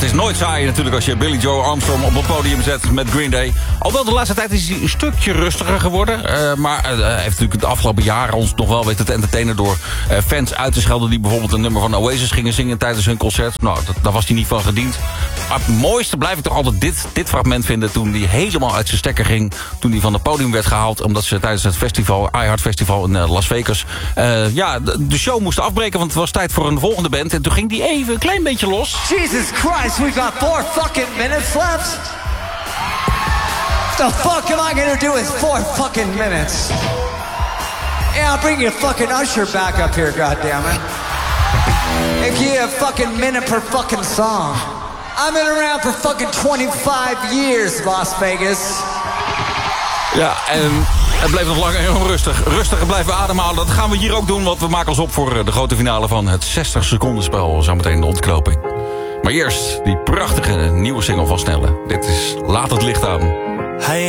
is nooit saai natuurlijk als je Billy Joe Armstrong op het podium zet met Green Day. Alhoewel de laatste tijd is hij een stukje rustiger geworden. Maar hij heeft natuurlijk de afgelopen jaren ons nog wel weten te entertainen door fans uit te schelden die bijvoorbeeld een nummer van Oasis gingen zingen tijdens hun concert. Nou, daar was hij niet van gediend. Maar het mooiste blijf ik toch altijd dit fragment vinden toen hij helemaal uit zijn stekker ging. Toen hij van het podium werd gehaald omdat ze tijdens het festival, iHeart Festival in Las Vegas, de show moesten afbreken, want het was tijd voor een volgende band. En toen ging die even een klein beetje los. Jesus Christ, we got 4 fucking minutes left? The fuck am I gonna do with 4 fucking minutes? Yeah, I'll bring your fucking usher back up here, goddammit. And give you a fucking minute per fucking song. I've been around for fucking 25 years, Las Vegas. Ja, en het bleef nog lang heel rustig. Rustiger blijven ademhalen. Dat gaan we hier ook doen, want we maken ons op voor de grote finale van het 60 seconden spel. Zometeen de ontknoping. Maar eerst die prachtige nieuwe single van Snelle. Dit is Laat het licht aan.